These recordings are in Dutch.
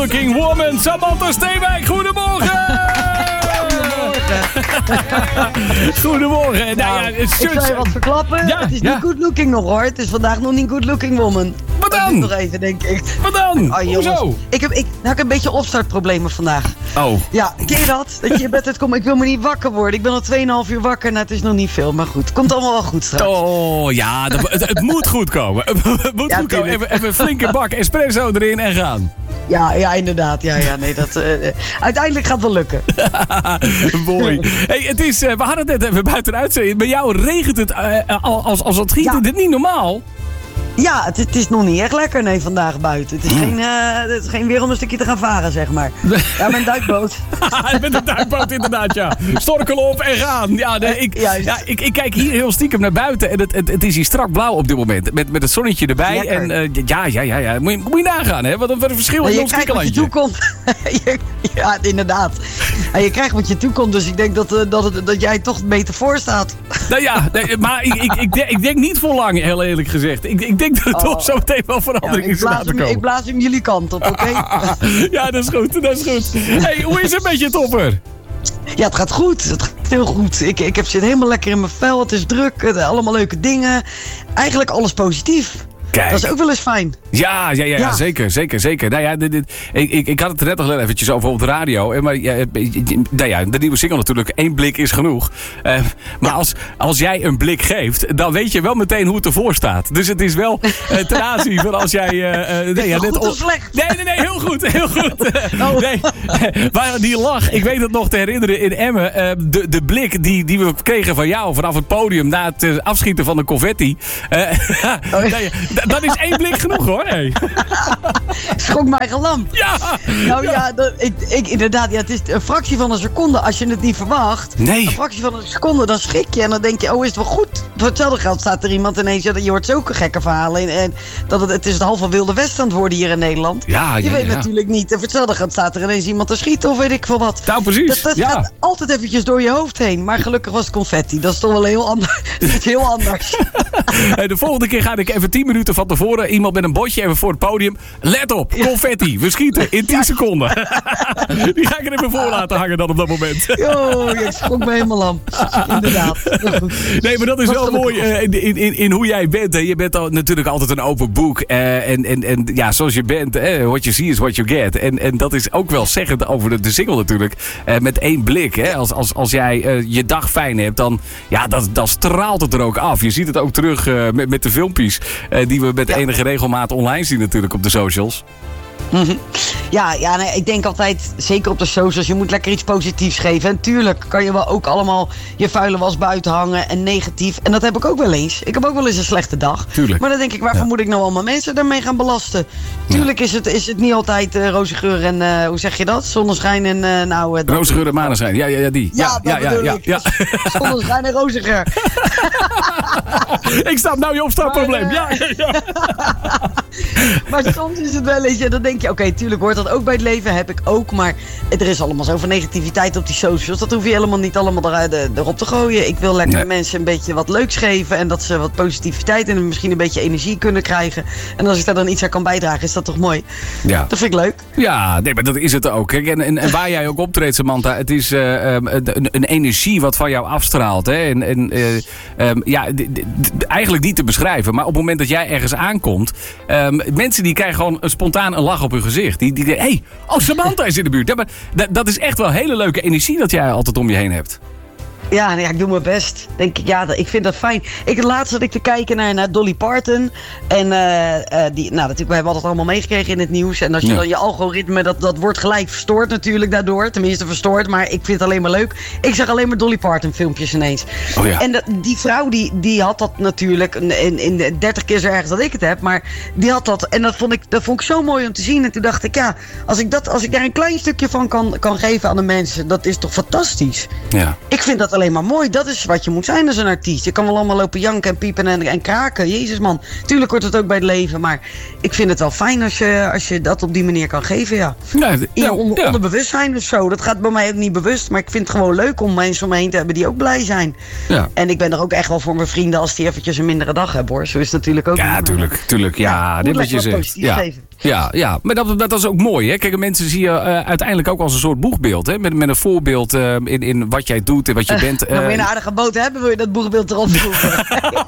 Looking Woman, Samantha Steenwijk, goedemorgen! Goedemorgen. Nou, ik zal je wat verklappen. Ja, het is niet good looking nog hoor. Het is vandaag nog niet good looking woman. Wat dan? Nog even, denk ik. Wat dan? Oh, hoezo? Ik heb een beetje opstartproblemen vandaag. Oh. Ja, ken je dat? Dat je in bed uitkomt, ik wil me niet wakker worden. Ik ben al 2,5 uur wakker. Nou, het is nog niet veel, maar goed. Het komt allemaal wel goed straks. Oh, ja. Het moet goed komen. Het moet goed komen. Even een flinke bak espresso erin en gaan. Ja, inderdaad. Ja, nee, uiteindelijk gaat het wel lukken. Mooi. Hey, we hadden het net even buiten uitzending. Bij jou regent het als het giet. Het is niet normaal. Ja, het is nog niet echt lekker, nee, vandaag buiten. Het is geen weer om een stukje te gaan varen, zeg maar. Ja, mijn duikboot. Met een duikboot, inderdaad, ja. Storkel op en gaan. Ja, ik kijk hier heel stiekem naar buiten. En het is hier strak blauw op dit moment. Met het zonnetje erbij. Lekker. En ja. Moet je nagaan, hè. Wat een verschil in ons kikkerlandje. Je toekomt. Ja, inderdaad. En je krijgt wat je toekomt. Dus ik denk dat jij toch beter voor staat. Nou ja, maar ik denk niet voor lang, heel eerlijk gezegd. Ik denk dat het toch zo meteen wel verandering is laten komen. Ik blaas hem jullie kant op, oké? Ja, dat is goed. Hey, hoe is het met je, Topper? Ja, het gaat goed. Het gaat heel goed. Ik zit helemaal lekker in mijn vel. Het is druk. Allemaal leuke dingen. Eigenlijk alles positief. Kijk. Dat is ook wel eens fijn. Ja. Zeker. Nou ja, ik had het er net nog eventjes over op de radio. Maar de nieuwe single natuurlijk, 1 blik is genoeg. Maar als jij een blik geeft, dan weet je wel meteen hoe het ervoor staat. Dus het is wel ten aanzien van als jij... goed of slecht? Nee, heel goed. Maar die lach, ik weet het nog te herinneren in Emmen. De blik die we kregen van jou vanaf het podium na het afschieten van de confetti. Dan is 1 blik genoeg hoor. Hey. Schrok mij gelamd. Ja! Nou ja, inderdaad, het is een fractie van een seconde als je het niet verwacht. Nee. Een fractie van een seconde, dan schrik je en dan denk je, oh is het wel goed? Voor hetzelfde geld staat er iemand ineens, je hoort zulke gekke verhalen. En dat het is het halve Wilde West aan het worden hier in Nederland. Ja, je weet natuurlijk niet. En voor hetzelfde geld staat er ineens iemand te schieten of weet ik veel wat. Nou, precies. Dat gaat altijd eventjes door je hoofd heen. Maar gelukkig was het confetti. Dat is toch wel heel anders. De volgende keer ga ik even 10 minuten van tevoren iemand met een bordje even voor het podium. Let op, confetti. We schieten in 10 seconden. Die ga ik er even voor laten hangen dan op dat moment. Je schrok me helemaal aan. Inderdaad. Nee, maar dat is wel mooi in hoe jij bent. Hè. Je bent natuurlijk altijd een open boek. En ja, zoals je bent, what you see is what you get. En dat is ook wel zeggend over de single natuurlijk. Met 1 blik. Hè. Als jij je dag fijn hebt, dan straalt het er ook af. Je ziet het ook terug met de filmpjes die we met enige regelmaat online zien natuurlijk op de socials. Ja, nee, ik denk altijd, zeker op de socials, je moet lekker iets positiefs geven. En tuurlijk kan je wel ook allemaal je vuile was buiten hangen en negatief. En dat heb ik ook wel eens. Ik heb ook wel eens een slechte dag. Tuurlijk. Maar dan denk ik, waarvoor moet ik nou allemaal mensen daarmee gaan belasten? Tuurlijk is het niet altijd roze geur en, hoe zeg je dat? Zonneschijn en roze geur en maneschijn, ja, die. Ja. Zonneschijn en roze geur. Ik snap nou je opstartprobleem. Ja. Maar soms is het wel eens, dan denk je, oké, tuurlijk hoort dat ook bij het leven, heb ik ook. Maar er is allemaal zoveel negativiteit op die socials. Dat hoef je helemaal niet allemaal erop te gooien. Ik wil lekker mensen een beetje wat leuks geven. En dat ze wat positiviteit en misschien een beetje energie kunnen krijgen. En als ik daar dan iets aan kan bijdragen, is dat toch mooi? Ja. Dat vind ik leuk. Ja, nee, maar dat is het ook. Kijk, en waar jij ook optreedt, Samantha, het is een energie wat van jou afstraalt. Hè? Eigenlijk niet te beschrijven. Maar op het moment dat jij ergens aankomt, mensen die krijgen gewoon spontaan een lach op hun gezicht. Die denken, hey, Samantha is in de buurt. Ja, maar dat is echt wel hele leuke energie dat jij altijd om je heen hebt. Ja, ik doe mijn best. Denk ik, ik vind dat fijn. Laatst zat ik te kijken naar Dolly Parton. En natuurlijk, we hebben altijd allemaal meegekregen in het nieuws. En als je dan je algoritme, dat wordt gelijk verstoord natuurlijk daardoor. Tenminste verstoord, maar ik vind het alleen maar leuk. Ik zag alleen maar Dolly Parton filmpjes ineens. Oh ja. En die vrouw die had dat natuurlijk in 30 keer zo erg dat ik het heb. Maar die had dat. En dat vond ik zo mooi om te zien. En toen dacht ik, als ik daar een klein stukje van kan geven aan de mensen, dat is toch fantastisch. Ja. Ik vind dat alleen maar mooi. Dat is wat je moet zijn als een artiest. Je kan wel allemaal lopen janken en piepen en kraken. Jezus man. Tuurlijk hoort het ook bij het leven. Maar ik vind het wel fijn als je dat op die manier kan geven. Ja. Onderbewustzijn of zo. Dat gaat bij mij ook niet bewust. Maar ik vind het gewoon leuk om mensen om me heen te hebben die ook blij zijn. Ja. En ik ben er ook echt wel voor mijn vrienden als die eventjes een mindere dag hebben hoor. Zo is het natuurlijk ook. Ja, tuurlijk. Ja, dit wat je zegt. Geven. Ja, maar dat is ook mooi. Hè? Kijk, mensen zie je uiteindelijk ook als een soort boegbeeld. Hè? Met een voorbeeld in wat jij doet en wat je bent. Dan wil je een aardige boot hebben, wil je dat boegbeeld erop voegen.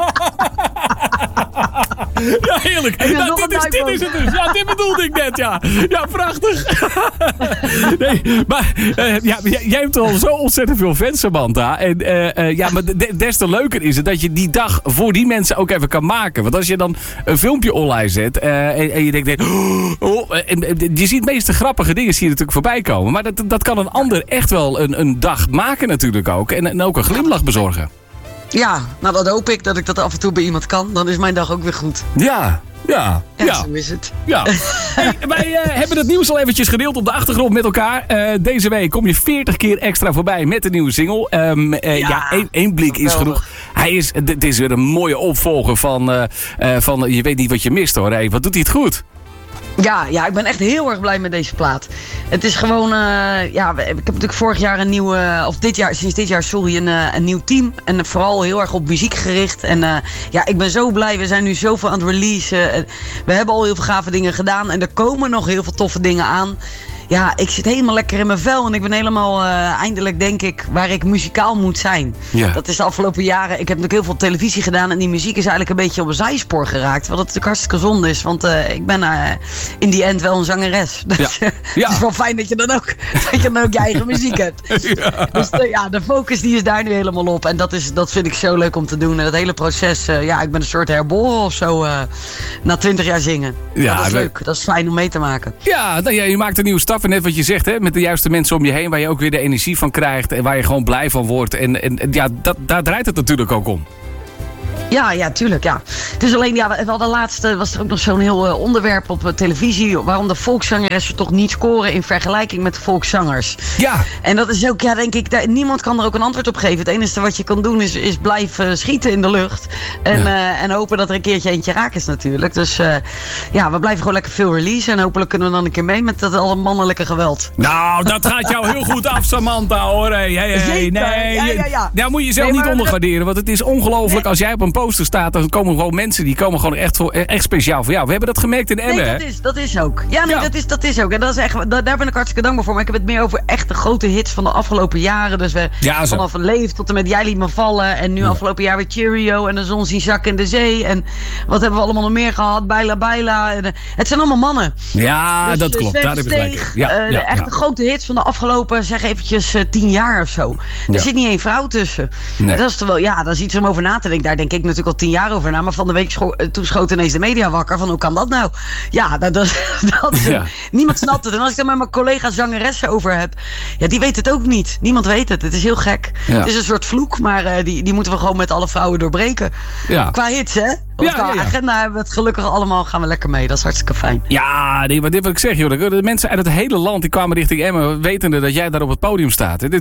Ja, heerlijk. Dit is het dus. Ja, dit bedoelde ik net, ja. Ja, prachtig. Nee, maar jij hebt al zo ontzettend veel fans, Samantha. En maar des te leuker is het dat je die dag voor die mensen ook even kan maken. Want als je dan een filmpje online zet en je denkt... je ziet de meeste grappige dingen zie je natuurlijk voorbij komen. Maar dat kan een ander echt wel een dag maken natuurlijk ook. En ook een glimlach bezorgen. Ja, nou dat hoop ik dat ik dat af en toe bij iemand kan. Dan is mijn dag ook weer goed. Ja. Zo is het. Ja. Hey, wij hebben het nieuws al eventjes gedeeld op de achtergrond met elkaar. Deze week kom je 40 keer extra voorbij met de nieuwe single. Één blik is genoeg. Dit is weer een mooie opvolger van Je weet niet wat je mist, hoor. Hey, wat doet hij het goed? Ja, ik ben echt heel erg blij met deze plaat. Het is gewoon, ik heb natuurlijk vorig jaar sinds dit jaar, een nieuw team. En vooral heel erg op muziek gericht. En ik ben zo blij. We zijn nu zoveel aan het releasen. We hebben al heel veel gave dingen gedaan. En er komen nog heel veel toffe dingen aan. Ja, ik zit helemaal lekker in mijn vel. En ik ben helemaal eindelijk, denk ik, waar ik muzikaal moet zijn. Ja. Dat is de afgelopen jaren. Ik heb natuurlijk heel veel televisie gedaan. En die muziek is eigenlijk een beetje op een zijspoor geraakt. Wat natuurlijk hartstikke zonde is. Want ik ben in die end wel een zangeres. Dus het is wel fijn dat je dan ook je eigen muziek hebt. Ja. Dus de focus die is daar nu helemaal op. En dat vind ik zo leuk om te doen. En dat hele proces, ik ben een soort herboren of zo. Na 20 jaar zingen. Ja, dat is leuk. Dat is fijn om mee te maken. Ja, je maakt een nieuwe stap. En net wat je zegt, hè, met de juiste mensen om je heen, waar je ook weer de energie van krijgt en waar je gewoon blij van wordt. En daar draait het natuurlijk ook om. Ja, tuurlijk, ja. Het is alleen, we hadden laatst, was er ook nog zo'n heel onderwerp op televisie, waarom de volkszangeressen toch niet scoren in vergelijking met de volkszangers. Ja. En dat is ook, denk ik, niemand kan er ook een antwoord op geven. Het enige wat je kan doen is blijven schieten in de lucht. En hopen dat er een keertje eentje raak is natuurlijk. Dus we blijven gewoon lekker veel releasen en hopelijk kunnen we dan een keer mee met dat al mannelijke geweld. Nou, dat gaat jou heel goed af, Samantha, hoor. Nee, daar moet je jezelf niet ondergraderen, want het is ongelooflijk als jij op een poster staat, dan komen gewoon mensen die komen gewoon echt speciaal voor jou. We hebben dat gemerkt in Emmen. Nee, dat is ook. Ja, nee, dat is ook. En dat is echt, daar ben ik hartstikke dankbaar voor. Maar ik heb het meer over echt de grote hits van de afgelopen jaren. Dus vanaf een Leef tot en met Jij liet me vallen. En nu afgelopen jaar weer Cheerio en de zon zien zakken in de zee. En wat hebben we allemaal nog meer gehad? Baila Baila. En, het zijn allemaal mannen. Ja, dus, dat klopt. Daar heb ik gelijk. Echt de grote hits van de afgelopen, zeg eventjes 10 jaar of zo. Er zit niet één vrouw tussen. Nee. Dat is toch wel, dat is iets om over na te denken. Daar denk ik natuurlijk al 10 jaar over na. Maar van de week toen schoot ineens de media wakker van hoe kan dat nou? Ja, niemand snapt het. En als ik er met mijn collega's zangeressen over heb, die weten het ook niet. Niemand weet het. Het is heel gek. Ja. Het is een soort vloek, maar die moeten we gewoon met alle vrouwen doorbreken. Ja. Qua hits, hè? Qua agenda hebben we het gelukkig allemaal, gaan we lekker mee. Dat is hartstikke fijn. Ja, maar dit wat ik zeg, joh. De mensen uit het hele land die kwamen richting Emmen, wetende dat jij daar op het podium staat. Leuk.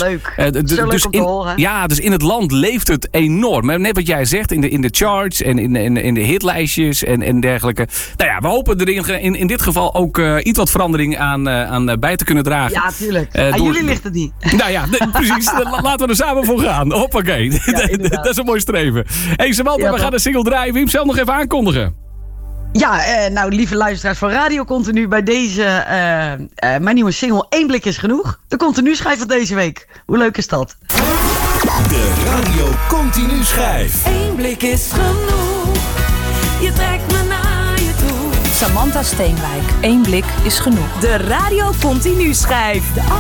Zo leuk om te horen. Ja, dus in het land leeft het enorm. Maar net wat jij zegt, in de charts en in de hitlijstjes en dergelijke. Nou ja, we hopen er in dit geval ook iets wat verandering aan bij te kunnen dragen. Ja, tuurlijk. Aan jullie ligt het niet. Nou ja, precies. Laten we er samen voor gaan. Hoppakee. Ja, dat is een mooi streven. Hey Samantha, we gaan de single draaien. Wil je hem zelf nog even aankondigen? Ja, lieve luisteraars van Radio Continu, bij deze, mijn nieuwe single 1 blik is genoeg. De Continu schijf van deze week. Hoe leuk is dat? De Radio Continu schijf. 1 blik is genoeg. Je trekt me naar je toe. Samantha Steenwijk. 1 blik is genoeg. De Radio Continu schijf.